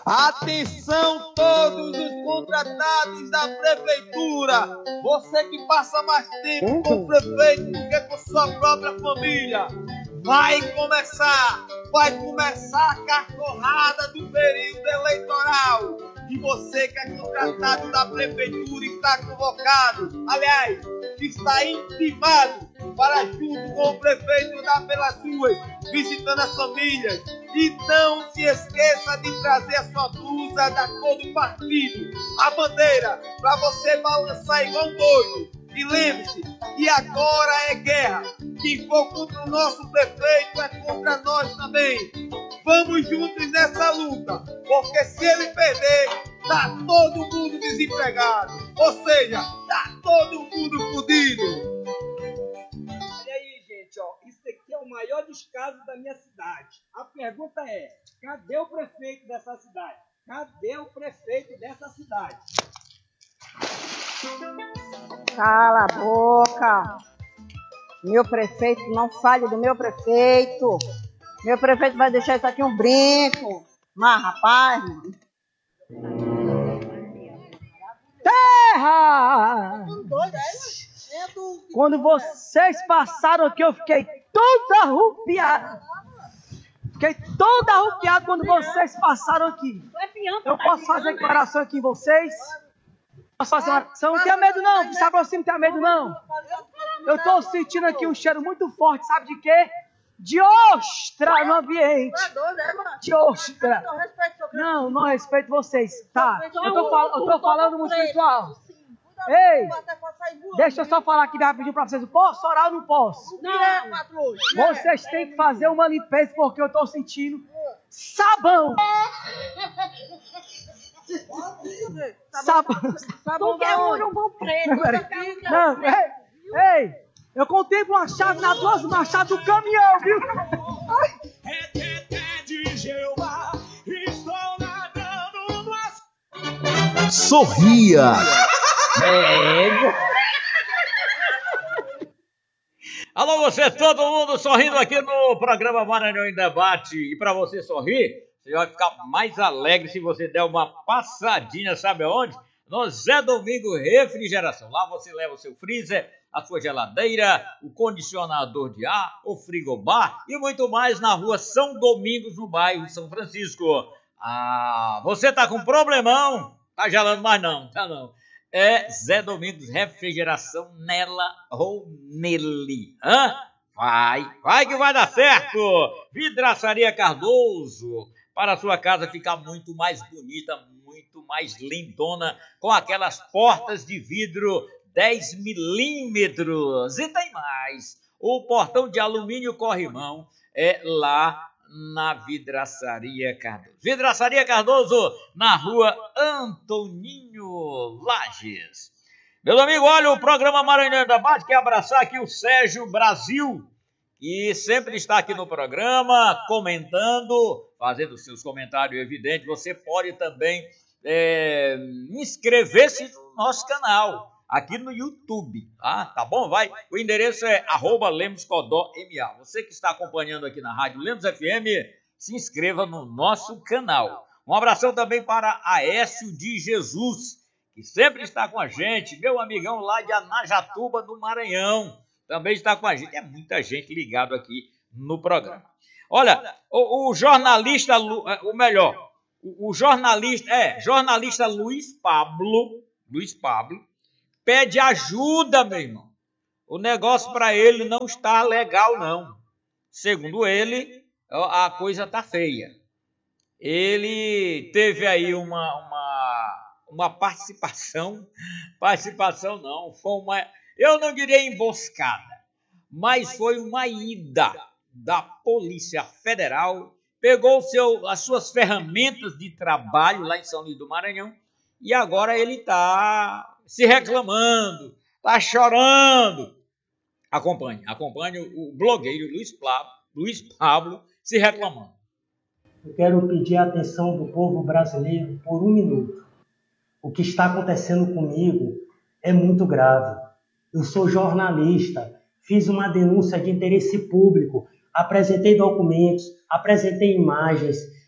Atenção todos os contratados da prefeitura, você que passa mais tempo com o prefeito do que com sua própria família, vai começar a cachorrada do período eleitoral. E você que é contratado da prefeitura está convocado, aliás, está intimado para junto com o prefeito andar pelas ruas, visitando as famílias. E não se esqueça de trazer a sua blusa da cor do partido, a bandeira, para você balançar igual um doido. E lembre-se que agora é guerra. Quem for contra o nosso prefeito é contra nós também. Vamos juntos nessa luta, porque se ele perder, tá todo mundo desempregado. Ou seja, tá todo mundo fodido. Olha aí, gente, ó. Isso aqui é o maior descaso da minha cidade. A pergunta é, cadê o prefeito dessa cidade? Cadê o prefeito dessa cidade? Cala a boca. Meu prefeito, não fale do meu prefeito. Meu prefeito vai deixar isso aqui um brinco. Mas, rapaz... Terra! Quando vocês passaram aqui, eu fiquei toda arrupiada. Fiquei toda arrupiada quando vocês passaram aqui. Eu posso fazer declaração aqui em vocês? Posso fazer uma... Você não tenha medo não, se aproxima, não tenha medo não. Eu tô sentindo aqui um cheiro muito forte, sabe de quê? De ostra no ambiente. De ostra. Não, não respeito vocês. Tá, eu tô falando muito espiritual. Ei, deixa eu só falar aqui rapidinho pra vocês. Eu posso orar ou não posso? Não. Vocês têm que fazer uma limpeza porque eu tô sentindo sabão. Sabão Tu quer um preto. Não, ei, eu contemplo uma chave na próxima chave do caminhão, viu? Sorria! Alô, você, todo mundo sorrindo aqui no programa Maranhão em Debate. E para você sorrir, você vai ficar mais alegre se você der uma passadinha, sabe aonde? No Zé Domingo Refrigeração. Lá você leva o seu freezer, a sua geladeira, o condicionador de ar, o frigobar e muito mais na rua São Domingos, no bairro São Francisco. Ah, você tá com problemão? Tá gelando mais não, tá não. É Zé Domingos Refrigeração nela ou nele. Hã? Vai que vai dar certo. Vidraçaria Cardoso, para a sua casa ficar muito mais bonita, muito mais lindona, com aquelas portas de vidro 10 milímetros. E tem mais, o portão de alumínio corrimão é lá na Vidraçaria Cardoso. Vidraçaria Cardoso, na rua Antoninho Lages. Meus amigos, olha, o programa Maranhão em Debate quer abraçar aqui o Sérgio Brasil, que sempre está aqui no programa, comentando, fazendo seus comentários evidentes. Você pode também inscrever-se no nosso canal, aqui no YouTube, tá bom? Vai, o endereço é @LemosCodóMA. Você que está acompanhando aqui na Rádio Lemos FM, se inscreva no nosso canal. Um abração também para Aécio de Jesus, que sempre está com a gente, meu amigão lá de Anajatuba, no Maranhão, também está com a gente. É muita gente ligado aqui no programa. Olha, o jornalista, jornalista Luiz Pablo, pede ajuda, meu irmão. O negócio para ele não está legal, não. Segundo ele, a coisa está feia. Ele teve aí uma participação não, foi eu não diria emboscada, mas foi uma ida da Polícia Federal, pegou as suas ferramentas de trabalho lá em São Luís do Maranhão e agora ele está se reclamando, está chorando. Acompanhe o blogueiro Luiz Pablo se reclamando. Eu quero pedir a atenção do povo brasileiro por um minuto. O que está acontecendo comigo é muito grave. Eu sou jornalista, fiz uma denúncia de interesse público, apresentei documentos, apresentei imagens,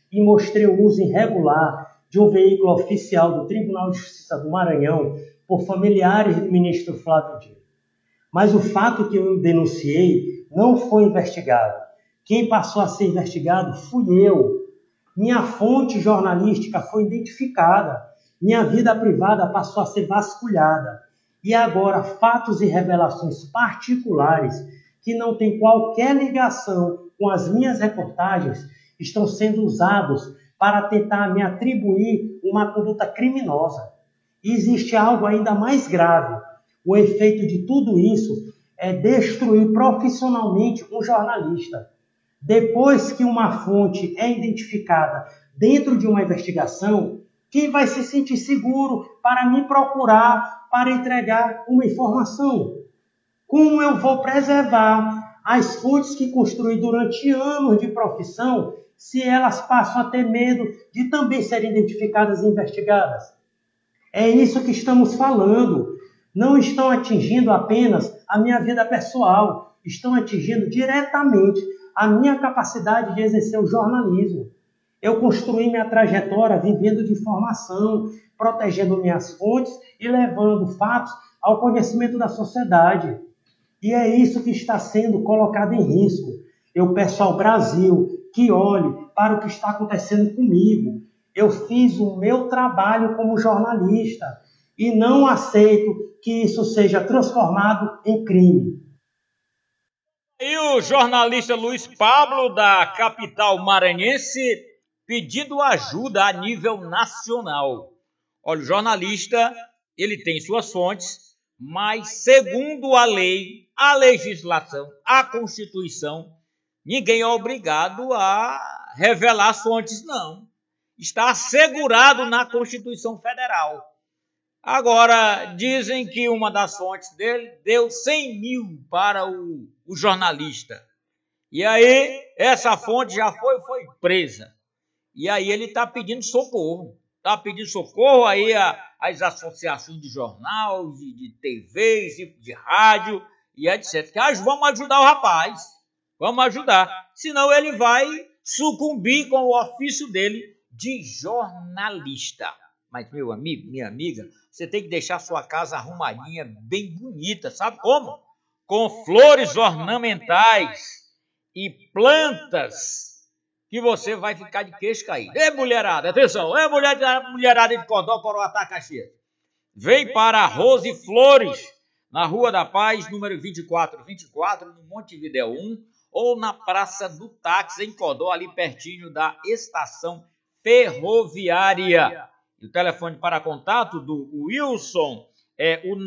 e mostrei o uso irregular de um veículo oficial do Tribunal de Justiça do Maranhão por familiares do ministro Flávio Dino. Mas o fato que eu denunciei não foi investigado. Quem passou a ser investigado fui eu. Minha fonte jornalística foi identificada. Minha vida privada passou a ser vasculhada. E agora, fatos e revelações particulares que não têm qualquer ligação com as minhas reportagens estão sendo usados para tentar me atribuir uma conduta criminosa. E existe algo ainda mais grave. O efeito de tudo isso é destruir profissionalmente um jornalista. Depois que uma fonte é identificada dentro de uma investigação, quem vai se sentir seguro para me procurar, para entregar uma informação? Como eu vou preservar as fontes que construí durante anos de profissão se elas passam a ter medo de também serem identificadas e investigadas? É isso que estamos falando. Não estão atingindo apenas a minha vida pessoal, estão atingindo diretamente a minha capacidade de exercer o jornalismo. Eu construí minha trajetória vivendo de informação, protegendo minhas fontes e levando fatos ao conhecimento da sociedade. E é isso que está sendo colocado em risco. Eu peço ao Brasil que olhe para o que está acontecendo comigo. Eu fiz o meu trabalho como jornalista e não aceito que isso seja transformado em crime. E o jornalista Luiz Pablo, da capital maranhense, pedindo ajuda a nível nacional. Olha, o jornalista, ele tem suas fontes, mas segundo a lei, a legislação, a Constituição, ninguém é obrigado a revelar as fontes, não. Está assegurado na Constituição Federal. Agora, dizem que uma das fontes dele deu 100 mil para o jornalista. E aí, essa fonte já foi presa. E aí ele está pedindo socorro. Está pedindo socorro aí às associações de jornal, de TVs, de rádio e etc. Que vamos ajudar o rapaz. Vamos ajudar. Senão ele vai sucumbir com o ofício dele de jornalista. Mas, meu amigo, minha amiga, você tem que deixar sua casa arrumadinha, bem bonita. Sabe como? Com flores ornamentais e plantas que você vai ficar de queixo caído. Ei, mulherada, atenção. Ei, mulherada de Codó, Coroatá, Caxias. Vem para a Rose Flores, na Rua da Paz, número 2424, no Montevidéu 1, ou na Praça do Táxi, em Codó, ali pertinho da estação ferroviária. E o telefone para contato do Wilson é o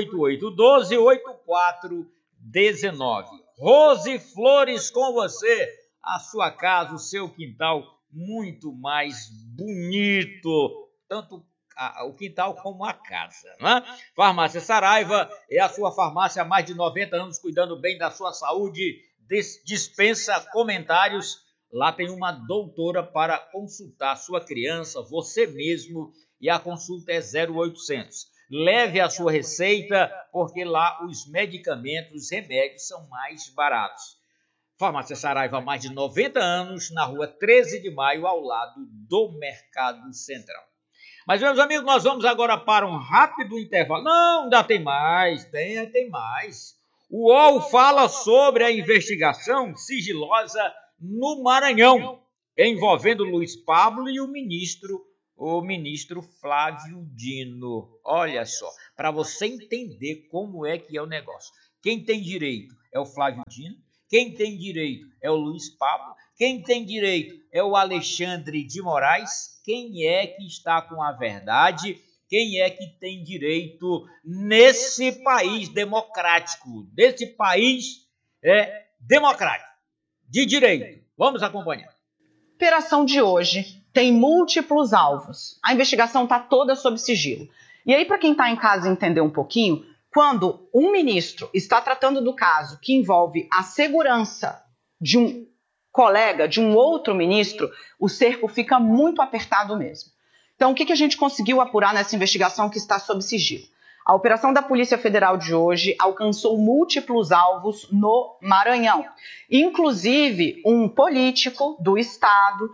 988-128419. Rose Flores com você, a sua casa, o seu quintal muito mais bonito, tanto o quintal como a casa, né? Farmácia Saraiva é a sua farmácia há mais de 90 anos, cuidando bem da sua saúde, dispensa comentários. Lá tem uma doutora para consultar sua criança, você mesmo, e a consulta é 0800. Leve a sua receita, porque lá os medicamentos, os remédios são mais baratos. Farmácia Saraiva há mais de 90 anos, na rua 13 de maio, ao lado do Mercado Central. Mas, meus amigos, nós vamos agora para um rápido intervalo. Não, ainda tem mais, tem mais. O UOL fala sobre a investigação sigilosa no Maranhão, envolvendo Luiz Pablo e o ministro Flávio Dino. Olha só, para você entender como é que é o negócio. Quem tem direito é o Flávio Dino, quem tem direito é o Luiz Pablo, quem tem direito é o Alexandre de Moraes, quem é que está com a verdade, quem é que tem direito nesse país democrático, desse país democrático. De direito. Vamos acompanhar. A operação de hoje tem múltiplos alvos. A investigação está toda sob sigilo. E aí, para quem está em casa entender um pouquinho, quando um ministro está tratando do caso que envolve a segurança de um colega, de um outro ministro, o cerco fica muito apertado mesmo. Então, o que a gente conseguiu apurar nessa investigação que está sob sigilo? A operação da Polícia Federal de hoje alcançou múltiplos alvos no Maranhão. Inclusive, um político do estado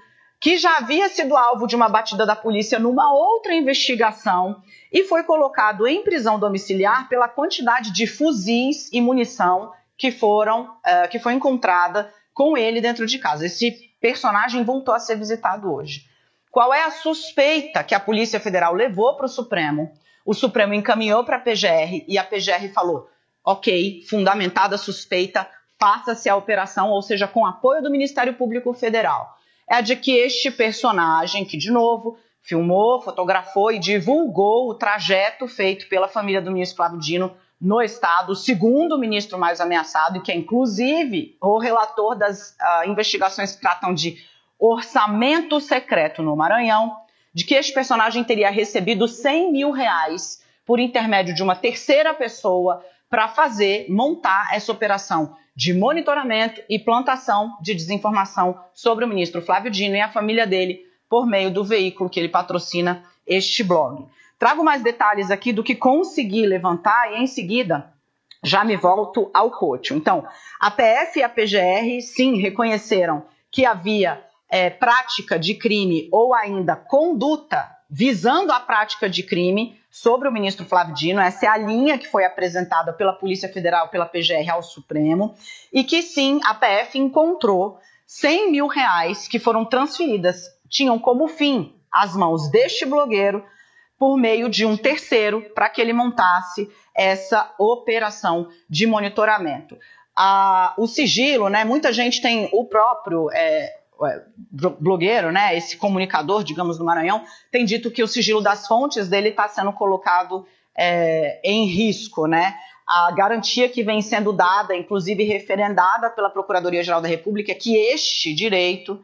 que já havia sido alvo de uma batida da polícia numa outra investigação e foi colocado em prisão domiciliar pela quantidade de fuzis e munição que foi encontrada com ele dentro de casa. Esse personagem voltou a ser visitado hoje. Qual é a suspeita que a Polícia Federal levou para o Supremo? O Supremo encaminhou para a PGR e a PGR falou, ok, fundamentada a suspeita, passa-se a operação, ou seja, com apoio do Ministério Público Federal. É a de que este personagem, que de novo filmou, fotografou e divulgou o trajeto feito pela família do ministro Flávio Dino no estado, o segundo ministro mais ameaçado, e que é inclusive o relator das investigações que tratam de orçamento secreto no Maranhão, de que este personagem teria recebido R$100 mil por intermédio de uma terceira pessoa para montar essa operação de monitoramento e plantação de desinformação sobre o ministro Flávio Dino e a família dele por meio do veículo que ele patrocina, este blog. Trago mais detalhes aqui do que consegui levantar e em seguida já me volto ao Couto. Então, a PF e a PGR sim reconheceram que havia prática de crime ou ainda conduta visando a prática de crime sobre o ministro Flávio Dino. Essa é a linha que foi apresentada pela Polícia Federal, pela PGR ao Supremo, e que sim, a PF encontrou R$100 mil que foram transferidas, tinham como fim as mãos deste blogueiro por meio de um terceiro para que ele montasse essa operação de monitoramento. O sigilo, né? Muita gente tem o próprio blogueiro, né? Esse comunicador, digamos, do Maranhão, tem dito que o sigilo das fontes dele está sendo colocado em risco, né? A garantia que vem sendo dada, inclusive referendada pela Procuradoria-Geral da República, é que este direito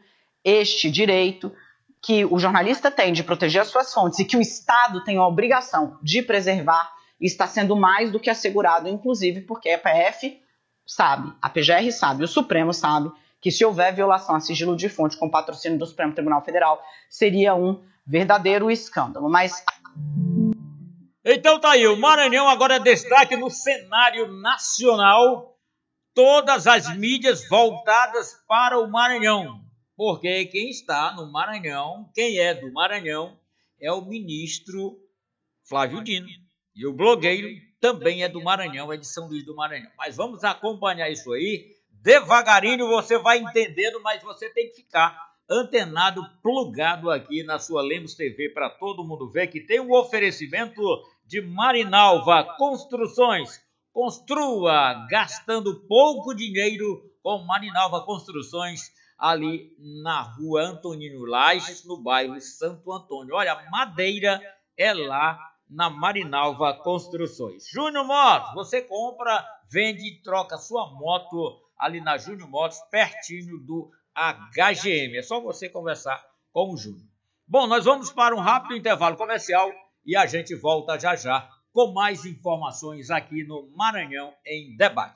que o jornalista tem de proteger as suas fontes e que o Estado tem a obrigação de preservar está sendo mais do que assegurado, inclusive porque a PF sabe, a PGR sabe, o Supremo sabe que se houver violação a sigilo de fonte com patrocínio do Supremo Tribunal Federal, seria um verdadeiro escândalo. Mas... Então tá aí, o Maranhão agora é destaque no cenário nacional, todas as mídias voltadas para o Maranhão. Porque quem está no Maranhão, quem é do Maranhão, é o ministro Flávio Dino. E o blogueiro também é do Maranhão, é de São Luís do Maranhão. Mas vamos acompanhar isso aí. Devagarinho você vai entendendo, mas você tem que ficar antenado, plugado aqui na sua Lemos TV para todo mundo ver que tem um oferecimento de Marinalva Construções. Construa gastando pouco dinheiro com Marinalva Construções, ali na rua Antonino Lages, no bairro Santo Antônio. Olha, madeira é lá na Marinalva Construções. Júnior Motos, você compra, vende e troca sua moto ali na Júnior Motos, pertinho do HGM. É só você conversar com o Júnior. Bom, nós vamos para um rápido intervalo comercial e a gente volta já já com mais informações aqui no Maranhão em Debate.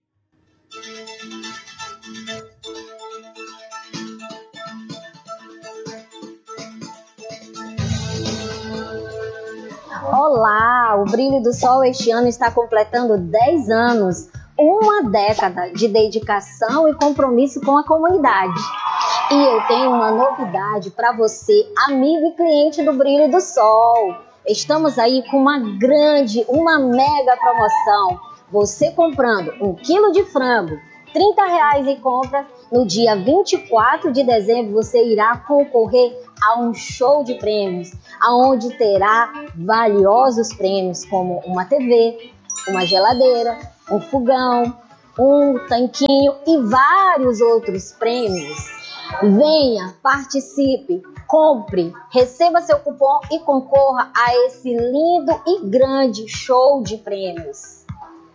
Olá, o Brilho do Sol este ano está completando 10 anos, uma década de dedicação e compromisso com a comunidade. E eu tenho uma novidade para você, amigo e cliente do Brilho do Sol. Estamos aí com uma mega promoção. Você comprando 1 quilo de frango, R$30 em compras, no dia 24 de dezembro você irá concorrer a um show de prêmios, aonde terá valiosos prêmios como uma TV, uma geladeira, um fogão, um tanquinho e vários outros prêmios. Venha, participe, compre, receba seu cupom e concorra a esse lindo e grande show de prêmios.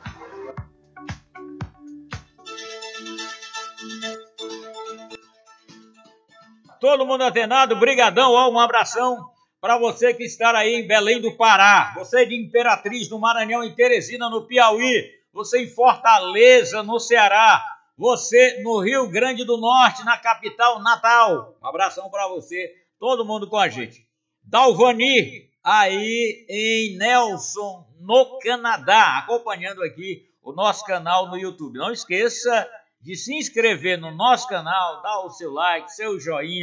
Todo mundo antenado, brigadão, ó, um abração para você que está aí em Belém do Pará, você de Imperatriz, no Maranhão, em Teresina, no Piauí, você em Fortaleza, no Ceará, você no Rio Grande do Norte, na capital Natal. Um abração para você, todo mundo com a gente. Dalvani, aí em Nelson, no Canadá, acompanhando aqui o nosso canal no YouTube. Não esqueça de se inscrever no nosso canal, dar o seu like, seu joinha,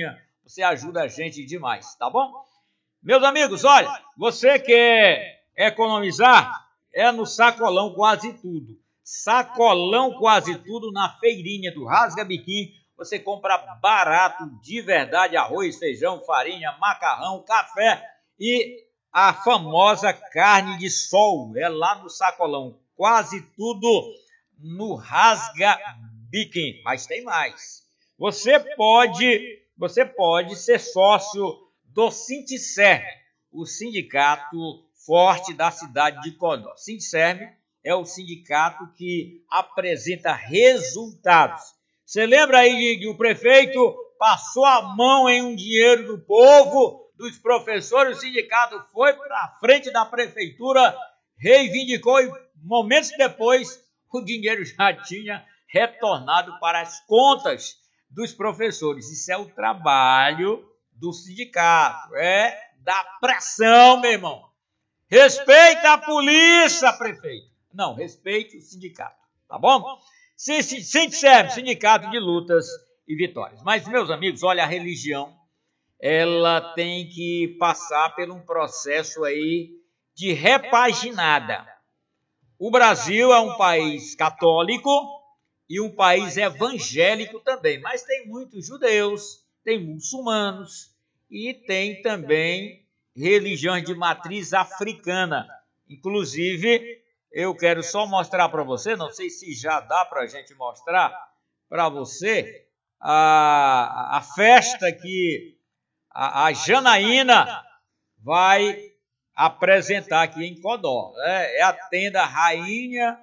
você ajuda a gente demais, tá bom? Meus amigos, olha, você quer economizar? É no Sacolão Quase Tudo. Sacolão Quase Tudo na feirinha do Rasga Biquim. Você compra barato de verdade, arroz, feijão, farinha, macarrão, café e a famosa carne de sol. É lá no Sacolão Quase Tudo no Rasga Biquim. Mas tem mais. Você pode ser sócio do Sindicerme, o sindicato forte da cidade de Codó. Sindicerme é o sindicato que apresenta resultados. Você lembra aí que o prefeito passou a mão em um dinheiro do povo, dos professores, o sindicato foi para a frente da prefeitura, reivindicou e momentos depois o dinheiro já tinha retornado para as contas dos professores. Isso é o trabalho do sindicato, é da pressão, meu irmão. Respeita a polícia, prefeito. Não, respeite o sindicato, tá bom? Sindicerme, Sindicato de Lutas e Vitórias. Mas, meus amigos, olha, a religião, ela tem que passar por um processo aí de repaginada. O Brasil é um país católico e um país evangélico também, mas tem muitos judeus, tem muçulmanos e tem também religiões de matriz africana. Inclusive, eu quero só mostrar para você, não sei se já dá para a gente mostrar para você, a festa que a Janaína vai apresentar aqui em Codó. É a tenda Rainha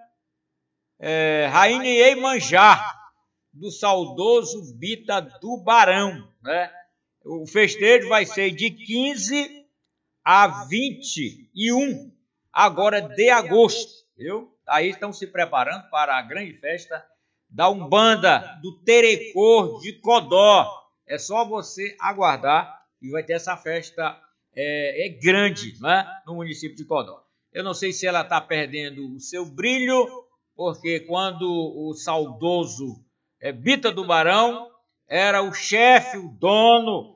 Iemanjá, do saudoso Bita do Barão. Né? O festejo vai ser de 15 a 21, agora de agosto. Viu? Aí estão se preparando para a grande festa da Umbanda do Terecô de Codó. É só você aguardar e vai ter essa festa grande, né? No município de Codó. Eu não sei se ela está perdendo o seu brilho, porque quando o saudoso Bita do Barão era o chefe, o dono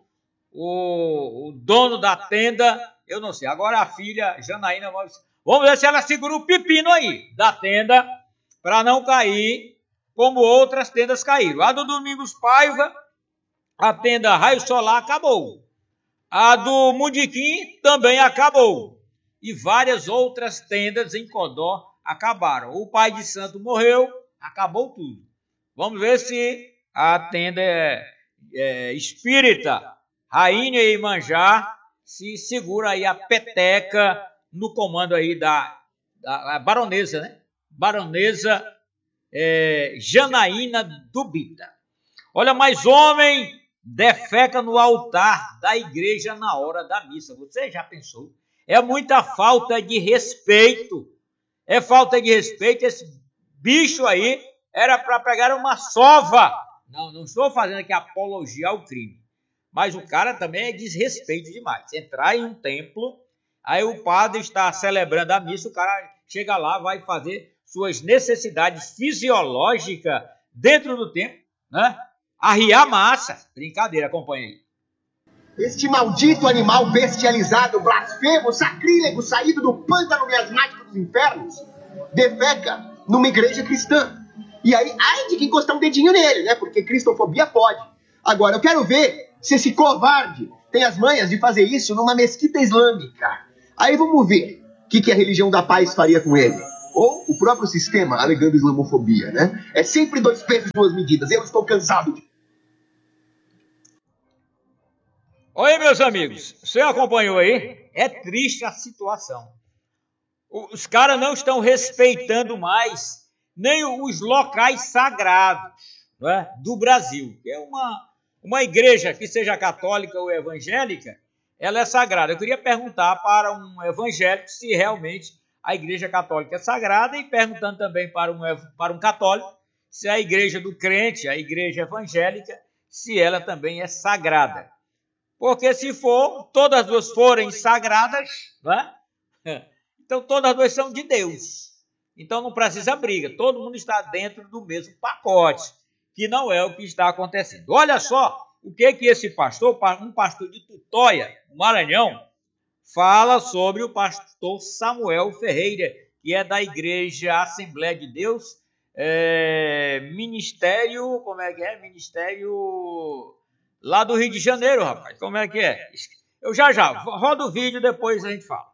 da tenda, eu não sei. Agora a filha Janaína, vamos ver se ela segura o pepino aí da tenda para não cair como outras tendas caíram. A do Domingos Paiva, a tenda Raio Solar acabou. A do Mundiquim também acabou. E várias outras tendas em Codó acabaram. O pai de santo morreu, acabou tudo. Vamos ver se a tenda espírita Rainha Iemanjá se segura aí a peteca no comando aí da baronesa, né? Baronesa Janaína do Bita. Olha, mais homem defeca no altar da igreja na hora da missa. Você já pensou? É muita falta de respeito. É falta de respeito. Esse bicho aí era para pegar uma sova. Não estou fazendo aqui apologia ao crime. Mas o cara também é desrespeito demais. Entrar em um templo, aí o padre está celebrando a missa, o cara chega lá, vai fazer suas necessidades fisiológicas dentro do templo, né? Arriar massa. Brincadeira, acompanha aí. Este maldito animal bestializado, blasfemo, sacrílego, saído do pântano miasmático dos infernos, defeca numa igreja cristã. E aí, ai de que encostar um dedinho nele, né? Porque cristofobia pode. Agora, eu quero ver se esse covarde tem as manhas de fazer isso numa mesquita islâmica. Aí vamos ver o que a religião da paz faria com ele. Ou o próprio sistema alegando islamofobia, né? É sempre 2 pesos, 2 medidas. Eu estou cansado de... Oi, meus amigos. Você acompanhou aí? É triste a situação. Os caras não estão respeitando mais nem os locais sagrados, né, do Brasil. É uma igreja que seja católica ou evangélica, ela é sagrada. Eu queria perguntar para um evangélico se realmente a igreja católica é sagrada e perguntando também para um católico se a igreja do crente, a igreja evangélica, se ela também é sagrada. Porque se todas as duas forem sagradas, né, então todas as duas são de Deus. Então não precisa briga, todo mundo está dentro do mesmo pacote, que não é o que está acontecendo. Olha só, o que esse pastor, um pastor de Tutóia, no Maranhão, fala sobre o pastor Samuel Ferreira, que é da Igreja Assembleia de Deus, Ministério, como é que é? Ministério lá do Rio de Janeiro, rapaz, como é que é? Eu já, roda o vídeo, depois a gente fala.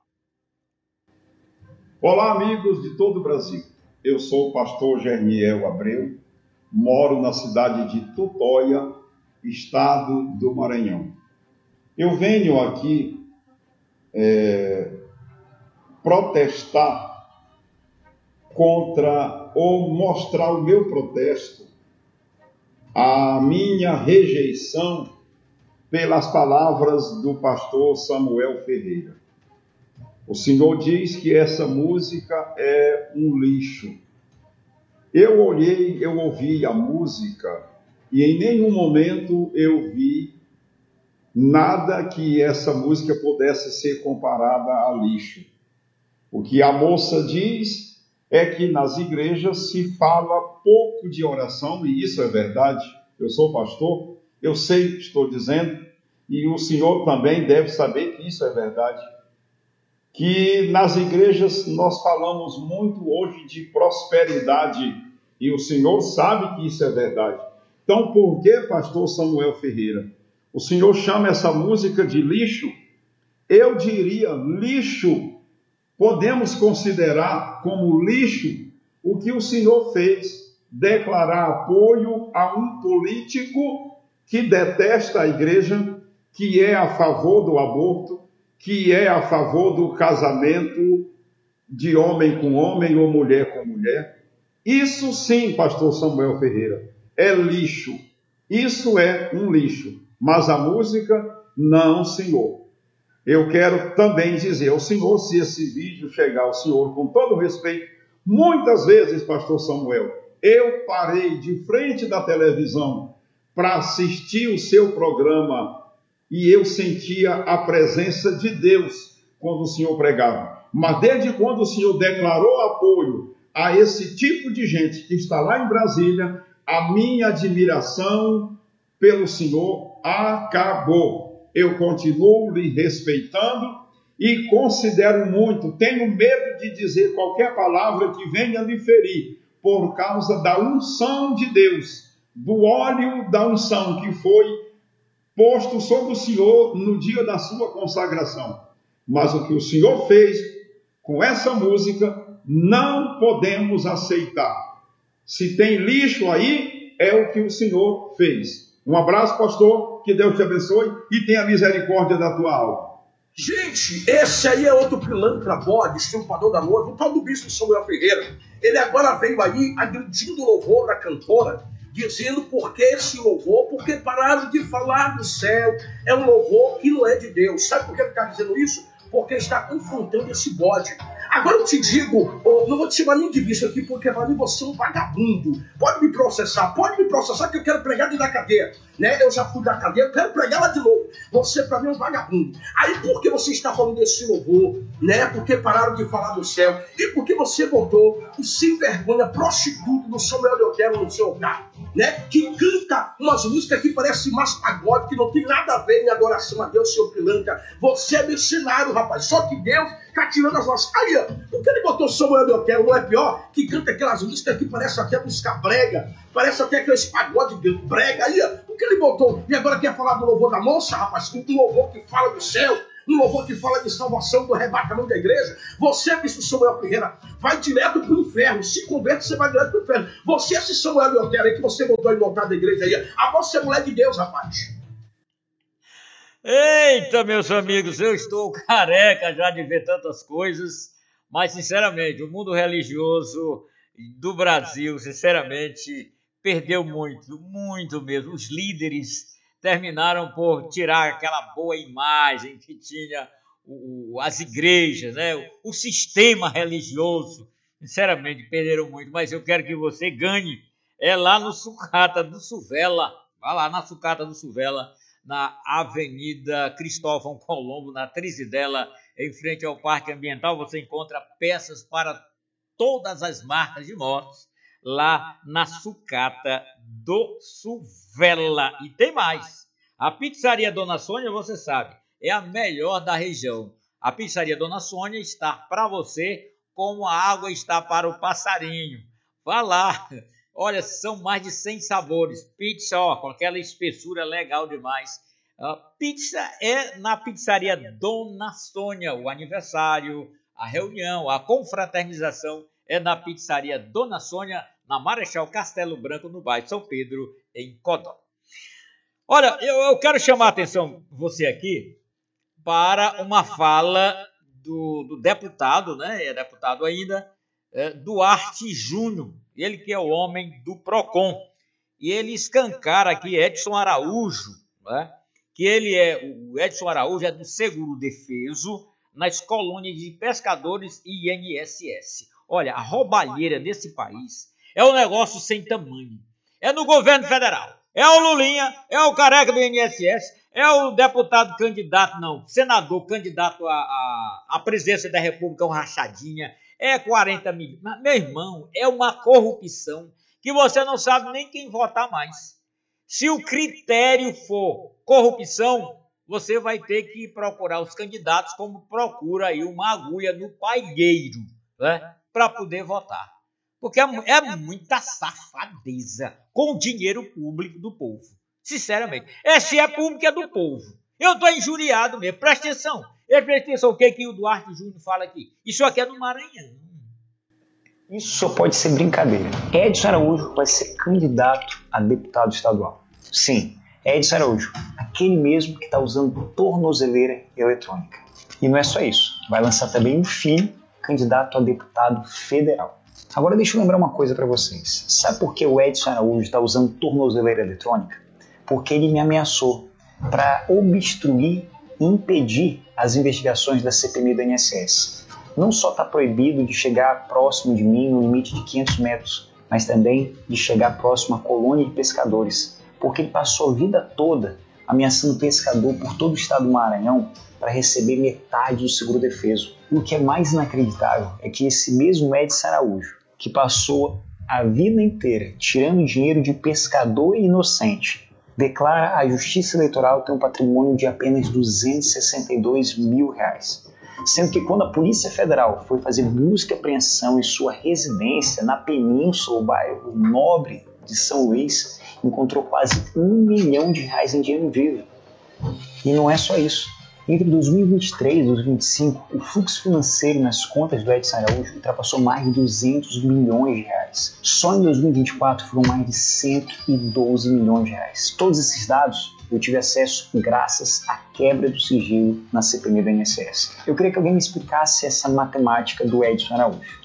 Olá, amigos de todo o Brasil. Eu sou o pastor Gerniel Abreu, moro na cidade de Tutóia, estado do Maranhão. Eu venho aqui protestar contra, ou mostrar o meu protesto, a minha rejeição pelas palavras do pastor Samuel Ferreira. O Senhor diz que essa música é um lixo. Eu ouvi a música e em nenhum momento eu vi nada que essa música pudesse ser comparada a lixo. O que a moça diz é que nas igrejas se fala pouco de oração, e isso é verdade. Eu sou pastor, eu sei o que estou dizendo, e o senhor também deve saber que isso é verdade. Que nas igrejas nós falamos muito hoje de prosperidade, e o senhor sabe que isso é verdade. Então, por que, pastor Samuel Ferreira, o senhor chama essa música de lixo? Eu diria lixo. Podemos considerar como lixo o que o senhor fez, declarar apoio a um político que detesta a igreja, que é a favor do aborto, que é a favor do casamento de homem com homem ou mulher com mulher. Isso sim, pastor Samuel Ferreira, é lixo. Isso é um lixo. Mas a música, não, senhor. Eu quero também dizer ao senhor, se esse vídeo chegar ao senhor, com todo respeito, muitas vezes, pastor Samuel, eu parei de frente da televisão para assistir o seu programa e eu sentia a presença de Deus quando o senhor pregava. Mas desde quando o senhor declarou apoio a esse tipo de gente que está lá em Brasília, a minha admiração pelo senhor acabou. Eu continuo lhe respeitando e considero muito, tenho medo de dizer qualquer palavra que venha lhe ferir, por causa da unção de Deus, do óleo da unção que foi posto sobre o senhor no dia da sua consagração. Mas o que o senhor fez com essa música, não podemos aceitar. Se tem lixo aí, é o que o senhor fez. Um abraço, pastor, que Deus te abençoe e tenha misericórdia da tua alma. Gente, esse aí é outro pilantra bode, estrupador da noiva, o tal do bispo Samuel Ferreira. Ele agora veio aí agredindo o louvor da cantora, dizendo por que esse louvor, porque pararam de falar do céu, é um louvor que não é de Deus. Sabe por que ele está dizendo isso? Porque está confrontando esse bode. Agora eu te digo, não vou te chamar nem de bicho aqui, porque para mim você é um vagabundo. Pode me processar que eu quero pregar dentro da cadeia. Né? Eu já fui da cadeia, eu quero pregar lá de novo. Você para mim é um vagabundo. Aí por que você está falando desse louvor? Né? Porque pararam de falar do céu. E por que você botou o sem vergonha prostituto do Samuel Leotero no seu lugar? Né? Que canta umas músicas que parecem mais pagode, que não tem nada a ver em adoração a Deus, seu pilantra. Você é mercenário, rapaz. Só que Deus está tirando as nossas. Aí, ó, por que ele botou Samuel Leotero? Não é pior? Que canta aquelas músicas que parecem até música brega, parece até aqueles pagode brega. Aí, ó, por que ele botou? E agora quer falar do louvor da moça, rapaz? Um louvor que fala do céu, um louvor que fala de salvação, do arrebatamento da igreja. Você, bispo Samuel Ferreira, vai direto para o inferno. Se converte, você vai direto para o inferno. Você, esse Samuel Leotero aí que você botou aí no altar da igreja aí, a você é mulher de Deus, rapaz. Eita, meus amigos, eu estou careca já de ver tantas coisas, mas, sinceramente, o mundo religioso do Brasil, sinceramente, perdeu muito, muito mesmo. Os líderes terminaram por tirar aquela boa imagem que tinha as igrejas, né? O sistema religioso. Sinceramente, perderam muito, mas eu quero que você ganhe. É lá no Sucata do Suvela. Vai lá na Sucata do Suvela, na Avenida Cristóvão Colombo, na Trizidela, em frente ao Parque Ambiental. Você encontra peças para todas as marcas de motos lá na Sucata do Suvela. E tem mais. A pizzaria Dona Sônia, você sabe, é a melhor da região. A pizzaria Dona Sônia está para você como a água está para o passarinho. Vá lá. Olha, são mais de 100 sabores. Pizza, ó, com aquela espessura legal demais. Pizza é na pizzaria Dona Sônia. O aniversário, a reunião, a confraternização é na pizzaria Dona Sônia, na Marechal Castelo Branco, no bairro São Pedro, em Codó. Olha, eu quero chamar a atenção você aqui para uma fala do deputado, né? É deputado ainda, Duarte Júnior, ele que é o homem do PROCON. E ele escancara aqui Edson Araújo, né? Que o Edson Araújo é do Seguro Defeso, nas colônias de pescadores e INSS. Olha, a roubalheira desse país é um negócio sem tamanho. É no governo federal. É o Lulinha, é o careca do INSS, é o deputado candidato, não, senador candidato à presidência da República, uma rachadinha, é 40 milhões. Meu irmão, é uma corrupção que você não sabe nem quem votar mais. Se o critério for corrupção, você vai ter que procurar os candidatos como procura aí uma agulha no paigueiro, né, para poder votar. Porque é muita safadeza com o dinheiro público do povo. Sinceramente. Se é público, é do povo. Eu estou injuriado mesmo. Presta atenção. Presta atenção o que o Duarte Júnior fala aqui. Isso aqui é do Maranhão. Isso só pode ser brincadeira. Edson Araújo vai ser candidato a deputado estadual. Sim, Edson Araújo. Aquele mesmo que está usando tornozeleira eletrônica. E não é só isso. Vai lançar também um filho candidato a deputado federal. Agora deixa eu lembrar uma coisa para vocês. Sabe por que o Edson Araújo está usando tornozeleira eletrônica? Porque ele me ameaçou para obstruir e impedir as investigações da CPMI do INSS. Não só está proibido de chegar próximo de mim no limite de 500 metros, mas também de chegar próximo à colônia de pescadores, porque ele passou a vida toda ameaçando pescador por todo o estado do Maranhão para receber metade do seguro defeso. E o que é mais inacreditável é que esse mesmo Edson Araújo, que passou a vida inteira tirando dinheiro de pescador inocente, declara à Justiça Eleitoral ter um patrimônio de apenas R$262 mil, sendo que quando a Polícia Federal foi fazer busca e apreensão em sua residência na Península, o bairro Nobre de São Luís, encontrou quase R$1 milhão em dinheiro vivo. E não é só isso. Entre 2023 e 2025, o fluxo financeiro nas contas do Edson Araújo ultrapassou mais de R$200 milhões. Só em 2024 foram mais de R$112 milhões. Todos esses dados eu tive acesso graças à quebra do sigilo na CPMI do INSS. Eu queria que alguém me explicasse essa matemática do Edson Araújo.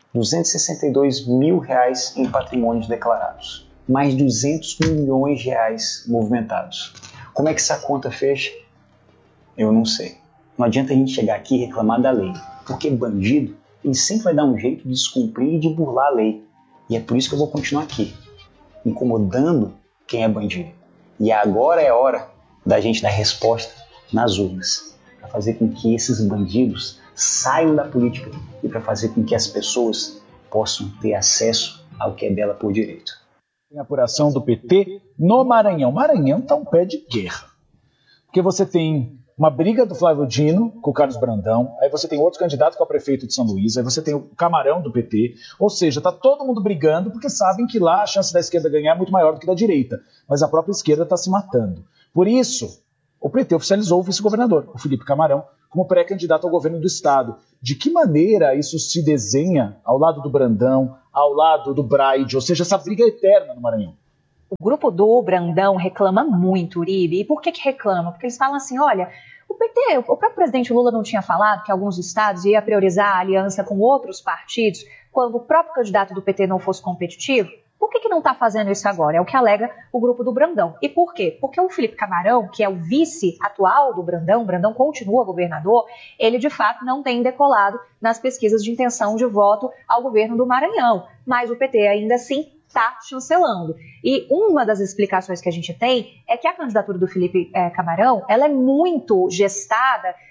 R$262 mil em patrimônios declarados. Mais R$200 milhões movimentados. Como é que essa conta fecha? Eu não sei. Não adianta a gente chegar aqui e reclamar da lei, porque bandido, ele sempre vai dar um jeito de descumprir e de burlar a lei. E é por isso que eu vou continuar aqui, incomodando quem é bandido. E agora é a hora da gente dar resposta nas urnas, para fazer com que esses bandidos saiam da política e para fazer com que as pessoas possam ter acesso ao que é dela por direito. Tem apuração do PT no Maranhão. Maranhão está um pé de guerra, porque você tem uma briga do Flávio Dino com o Carlos Brandão, aí você tem outro candidato que é o prefeito de São Luís, aí você tem o Camarão do PT, ou seja, está todo mundo brigando porque sabem que lá a chance da esquerda ganhar é muito maior do que da direita, mas a própria esquerda está se matando. Por isso, o PT oficializou o vice-governador, o Felipe Camarão, como pré-candidato ao governo do estado. De que maneira isso se desenha ao lado do Brandão, ao lado do Braide, ou seja, essa briga eterna no Maranhão? O grupo do Brandão reclama muito, Uribe. E por que reclama? Porque eles falam assim, olha, o PT, o próprio presidente Lula não tinha falado que alguns estados ia priorizar a aliança com outros partidos quando o próprio candidato do PT não fosse competitivo? Por que não está fazendo isso agora? É o que alega o grupo do Brandão. E por quê? Porque o Felipe Camarão, que é o vice atual do Brandão, o Brandão continua governador, ele de fato não tem decolado nas pesquisas de intenção de voto ao governo do Maranhão. Mas o PT ainda assim está chancelando. E uma das explicações que a gente tem é que a candidatura do Felipe Camarão ela é muito gestada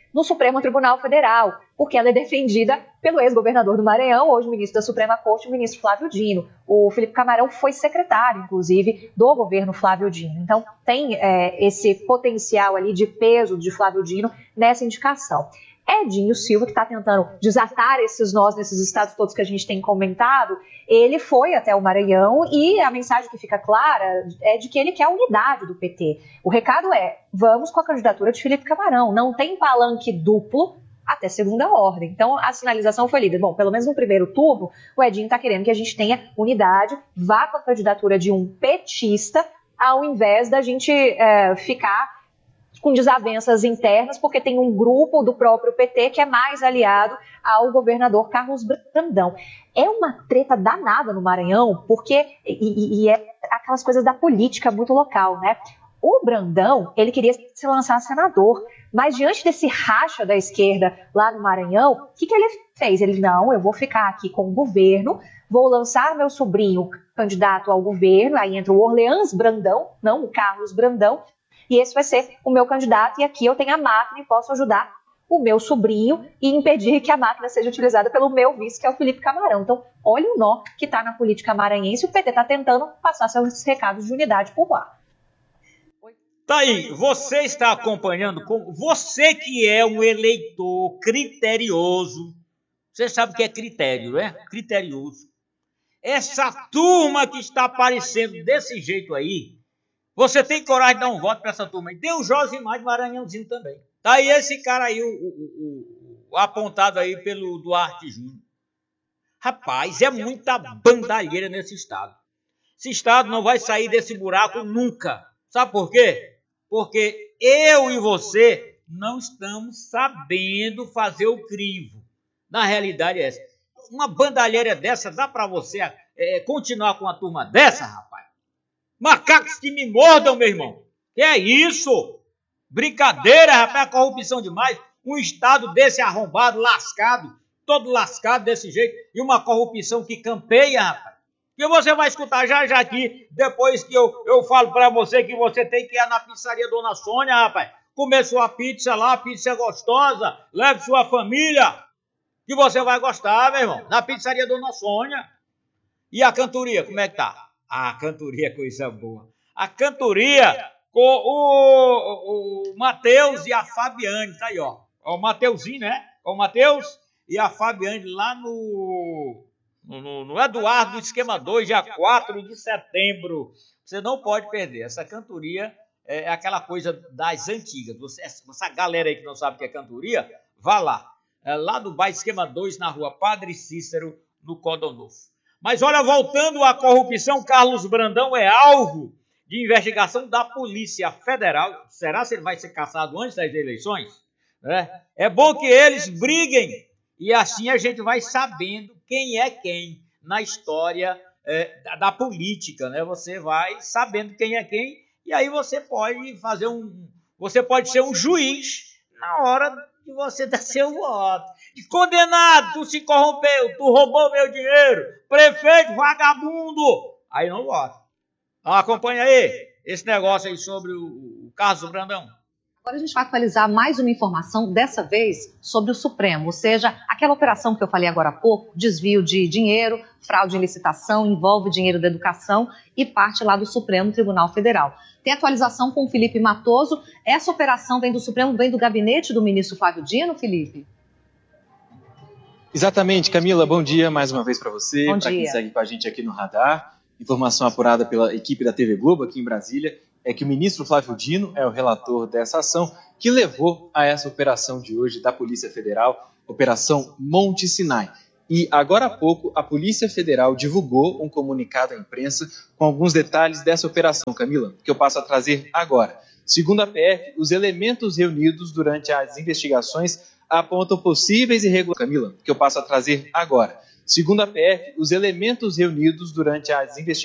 no Supremo Tribunal Federal, porque ela é defendida pelo ex-governador do Maranhão, hoje ministro da Suprema Corte, o ministro Flávio Dino. O Felipe Camarão foi secretário, inclusive, do governo Flávio Dino. Então, tem esse potencial ali de peso de Flávio Dino nessa indicação. Edinho Silva, que está tentando desatar esses nós nesses estados todos que a gente tem comentado, ele foi até o Maranhão e a mensagem que fica clara é de que ele quer a unidade do PT. O recado é, vamos com a candidatura de Felipe Camarão, não tem palanque duplo até segunda ordem. Então, a sinalização foi lida. Bom, pelo menos no primeiro turno, o Edinho está querendo que a gente tenha unidade, vá com a candidatura de um petista, ao invés da gente ficar com desavenças internas, porque tem um grupo do próprio PT que é mais aliado ao governador Carlos Brandão. É uma treta danada no Maranhão, porque e é aquelas coisas da política muito local, né? O Brandão, ele queria se lançar senador, mas diante desse racha da esquerda lá no Maranhão, o que ele fez? Ele, não, eu vou ficar aqui com o governo, vou lançar meu sobrinho candidato ao governo, aí entra o Orleans Brandão, não o Carlos Brandão, e esse vai ser o meu candidato, e aqui eu tenho a máquina e posso ajudar o meu sobrinho e impedir que a máquina seja utilizada pelo meu vice, que é o Felipe Camarão. Então, olha o nó que está na política maranhense, o PT está tentando passar seus recados de unidade por lá. Tá aí, você está acompanhando, você que é um eleitor criterioso, você sabe o que é critério, né? Criterioso. Essa turma que está aparecendo desse jeito aí, você tem coragem de dar um voto para essa turma aí. Dê o Josimar de Maranhãozinho também. Tá aí esse cara aí, o apontado aí pelo Duarte Júnior. Rapaz, é muita bandalheira nesse estado. Esse estado não vai sair desse buraco nunca. Sabe por quê? Porque eu e você não estamos sabendo fazer o crivo. Na realidade é essa. Uma bandalheira dessa, dá para você continuar com uma turma dessa, rapaz? Macacos que me mordam, meu irmão. Que é isso? Brincadeira, rapaz, é corrupção demais. Um estado desse arrombado, lascado, todo lascado desse jeito, e uma corrupção que campeia, rapaz. Que você vai escutar já aqui, depois que eu falo pra você que você tem que ir na pizzaria Dona Sônia, rapaz. Comer sua pizza lá, pizza gostosa, leve sua família, que você vai gostar, meu irmão. Na pizzaria Dona Sônia. E a cantoria, como é que tá? A cantoria é coisa boa. A cantoria com o Matheus e a Fabiane, tá aí, ó. O Mateuzinho, né? O Matheus e a Fabiane lá no Eduardo, Esquema 2, dia 4 de setembro. Você não pode perder. Essa cantoria é aquela coisa das antigas. Essa galera aí que não sabe o que é cantoria, vá lá. É lá do bairro Esquema 2, na rua Padre Cícero, no Codonolfo. Mas olha, voltando à corrupção, Carlos Brandão é alvo de investigação da Polícia Federal. Será que ele vai ser caçado antes das eleições? É bom que eles briguem e assim a gente vai sabendo quem é quem na história da política, né? Você vai sabendo quem é quem e aí você pode fazer você pode ser um juiz na hora de você dar seu voto. E condenado, tu se corrompeu, tu roubou meu dinheiro, prefeito vagabundo, aí não vota. Então acompanha aí esse negócio aí sobre o Carlos Brandão. Agora a gente vai atualizar mais uma informação, dessa vez sobre o Supremo, ou seja, aquela operação que eu falei agora há pouco, desvio de dinheiro, fraude em licitação, envolve dinheiro da educação e parte lá do Supremo Tribunal Federal. Tem atualização com o Felipe Matoso. Essa operação vem do Supremo, vem do gabinete do ministro Flávio Dino, Felipe? Exatamente, Camila, bom dia mais uma vez para você, para quem segue com a gente aqui no Radar. Informação apurada pela equipe da TV Globo aqui em Brasília é que o ministro Flávio Dino é o relator dessa ação que levou a essa operação de hoje da Polícia Federal, Operação Monte Sinai. E agora há pouco a Polícia Federal divulgou um comunicado à imprensa com alguns detalhes dessa operação, Camila, que eu passo a trazer agora. Segundo a PF, os elementos reunidos durante as investigações apontam possíveis irregularidades. Camila, que eu passo a trazer agora. Segundo a PF, os elementos reunidos durante as investigações